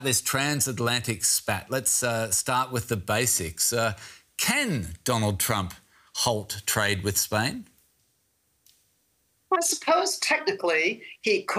This transatlantic spat. Let's start with the basics. Can Donald Trump halt trade with Spain? I suppose technically he